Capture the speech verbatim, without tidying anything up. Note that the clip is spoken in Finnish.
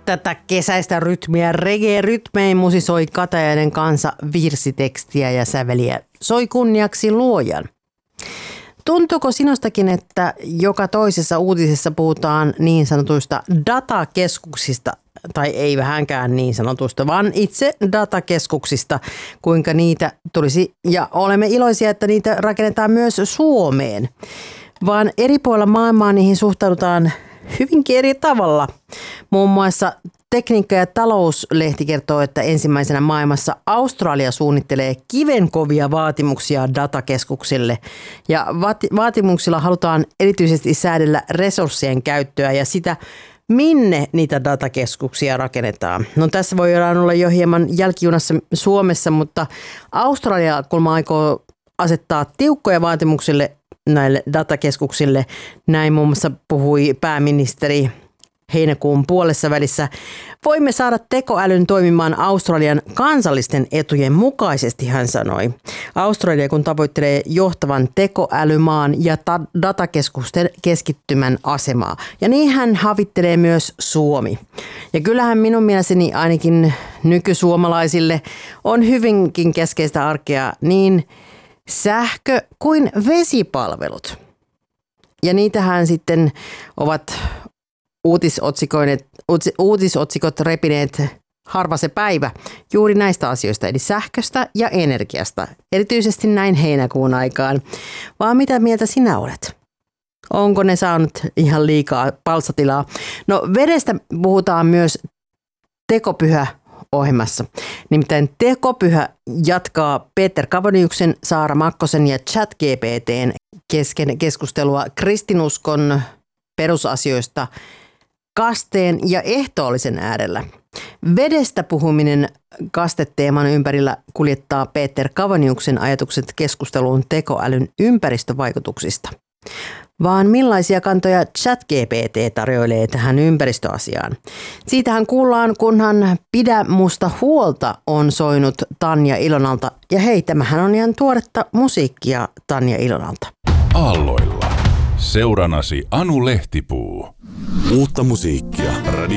tätä kesäistä rytmiä. Reggae-rytmeihin musisoi Katajainen kanssa virsitekstiä ja säveliä. Soi kunniaksi luojan. Tuntuuko sinustakin, että joka toisessa uutisessa puhutaan niin sanotuista datakeskuksista, tai ei vähänkään niin sanotusta, vaan itse datakeskuksista, kuinka niitä tulisi, ja olemme iloisia, että niitä rakennetaan myös Suomeen, vaan eri puolilla maailmaa niihin suhtaudutaan hyvinkin eri tavalla. Muun muassa Tekniikka- ja talouslehti kertoo, että ensimmäisenä maailmassa Australia suunnittelee kivenkovia vaatimuksia datakeskuksille. Ja vaati- vaatimuksilla halutaan erityisesti säädellä resurssien käyttöä ja sitä, minne niitä datakeskuksia rakennetaan. No tässä voidaan olla jo hieman jälkijunassa Suomessa, mutta Australia kulma aikoo asettaa tiukkoja vaatimuksille näille datakeskuksille. Näin muun muassa puhui pääministeri heinäkuun puolessa välissä. Voimme saada tekoälyn toimimaan Australian kansallisten etujen mukaisesti, hän sanoi. Australia kun tavoittelee johtavan tekoälymaan ja ta- datakeskusten keskittymän asemaa. Ja niin hän havittelee myös Suomi. Ja kyllähän minun mielestäni ainakin nykysuomalaisille on hyvinkin keskeistä arkea niin sähkö- kuin vesipalvelut. Ja niitähän sitten ovat Uutisotsikoineet, uutisotsikot repineet harva se päivä juuri näistä asioista, eli sähköstä ja energiasta, erityisesti näin heinäkuun aikaan. Vaan mitä mieltä sinä olet? Onko ne saanut ihan liikaa palstatilaa? No vedestä puhutaan myös Tekopyhä-ohjelmassa. Nimittäin Tekopyhä jatkaa Peter Kavoniuksen, Saara Makkosen ja ChatGPT:n kesken keskustelua kristinuskon perusasioista kasteen ja ehtoollisen äärellä. Vedestä puhuminen kasteteeman ympärillä kuljettaa Peter Kavoniuksen ajatukset keskusteluun tekoälyn ympäristövaikutuksista. Vaan millaisia kantoja ChatGPT tarjoilee tähän ympäristöasiaan? Siitähän kuullaan, kunhan Pidä musta huolta on soinut Tanja Ilonalta. Ja hei, tämähän on ihan tuoretta musiikkia Tanja Ilonalta. Aalloilla. Seuranasi Anu Lehtipuu. Uutta musiikkia. Radio